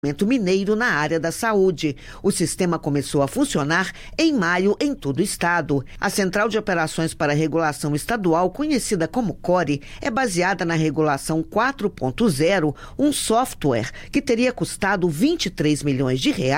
mineiro na área da saúde. O sistema começou a funcionar em maio em todo o estado. A Central de Operações para Regulação Estadual, conhecida como CORE, é baseada na Regulação 4.0, um software que teria custado R$23 milhões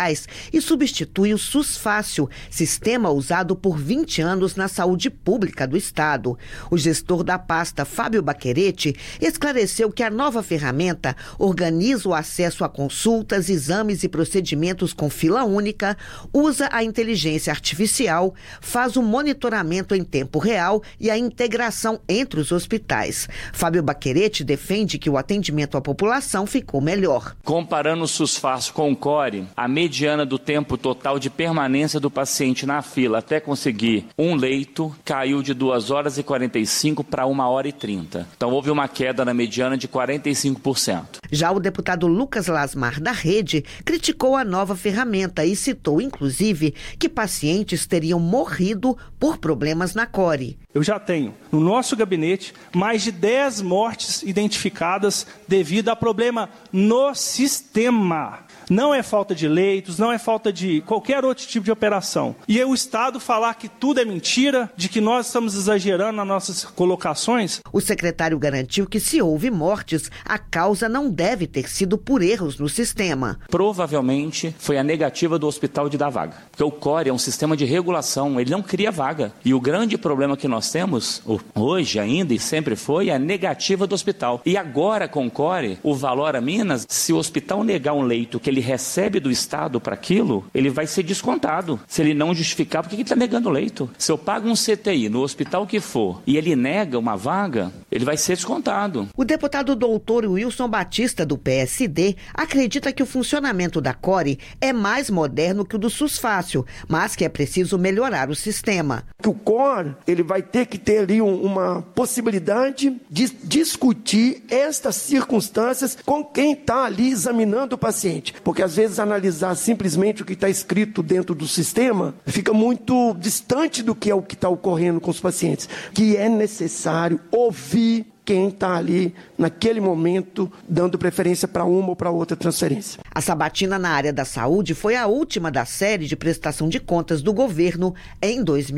e substitui o SUS Fácil, sistema usado por 20 anos na saúde pública do estado. O gestor da pasta, Fábio Baquerete, esclareceu que a nova ferramenta organiza o acesso a consultas, exames e procedimentos com fila única, usa a inteligência artificial, faz o monitoramento em tempo real e a integração entre os hospitais. Fábio Baquerete defende que o atendimento à população ficou melhor. Comparando o SUS Fácil com o CORE, a mediana do tempo total de permanência do paciente na fila até conseguir um leito caiu de 2 horas e 45 para 1 hora e 30. Então houve uma queda na mediana de 45%. Já o deputado Lucas Lasmar, da Rede, criticou a nova ferramenta e citou, inclusive, que pacientes teriam morrido por problemas na CORE. Eu já tenho, no nosso gabinete, mais de 10 mortes identificadas devido a problema no sistema. Não é falta de leitos, não é falta de qualquer outro tipo de operação. E o Estado falar que tudo é mentira, de que nós estamos exagerando nas nossas colocações. O secretário garantiu que se houve mortes, a causa não deve ter sido por erros no sistema. Provavelmente foi a negativa do hospital de dar vaga. Porque o CORE é um sistema de regulação, ele não cria vaga. E o grande problema que nós temos, hoje ainda e sempre foi, é a negativa do hospital. E agora com o CORE, o Valora Minas, se o hospital negar um leito que ele recebe do Estado para aquilo, ele vai ser descontado. Se ele não justificar, por que ele está negando o leito? Se eu pago um CTI no hospital que for e ele nega uma vaga, ele vai ser descontado. O deputado doutor Wilson Batista, do PSD, acredita que o funcionamento da CORE é mais moderno que o do SUS Fácil, mas que é preciso melhorar o sistema. O CORE, ele vai ter que ter ali uma possibilidade de discutir estas circunstâncias com quem está ali examinando o paciente. Porque às vezes analisar simplesmente o que está escrito dentro do sistema fica muito distante do que é o que está ocorrendo com os pacientes. Que é necessário ouvir quem está ali naquele momento dando preferência para uma ou para outra transferência. A sabatina na área da saúde foi a última da série de prestação de contas do governo em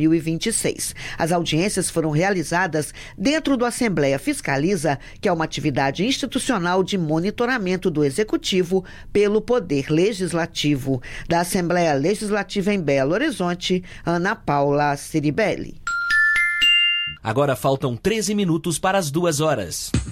2026. As audiências foram realizadas dentro do Assembleia Fiscaliza, que é uma atividade institucional de monitoramento do Executivo pelo Poder Legislativo. Da Assembleia Legislativa em Belo Horizonte, Ana Paula Ciribelli. Agora faltam 13 minutos para as 2 horas.